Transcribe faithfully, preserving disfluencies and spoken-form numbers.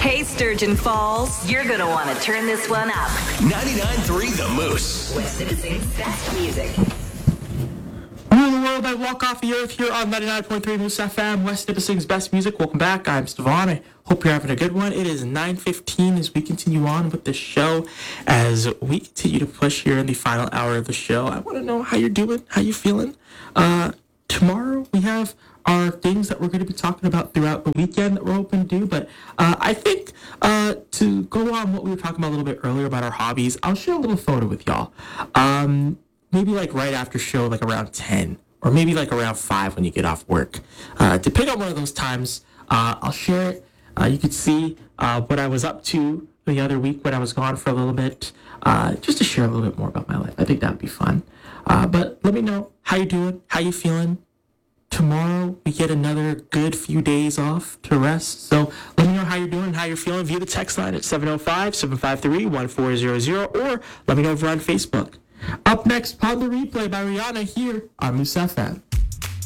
Hey, Sturgeon Falls, you're going to want to turn this one up. ninety-nine point three The Moose. West Nipissing's best music. Rule the world, I walk off the earth here on ninety-nine point three Moose F M, West Nipissing's best music. Welcome back. I'm Stevon. I hope you're having a good one. It is nine fifteen as we continue on with the show. As we continue to push here in the final hour of the show, I want to know how you're doing, how you feeling. Uh, tomorrow we have our things that we're going to be talking about throughout the weekend that we're hoping to do. But uh, I think uh, to go on what we were talking about a little bit earlier about our hobbies, I'll share a little photo with y'all. Um, maybe like right after show, like around ten, or maybe like around five when you get off work. Uh, to pick up one of those times, uh, I'll share it. Uh, you could see uh, what I was up to the other week when I was gone for a little bit, uh, just to share a little bit more about my life. I think that would be fun. Uh, but let me know how you doing, how you feeling. Tomorrow, we get another good few days off to rest. So let me know how you're doing, how you're feeling via the text line at seven oh five, seven five three, one four zero zero, or let me know over on Facebook. Up next, Pon the Replay by Rihanna here on Moose F M.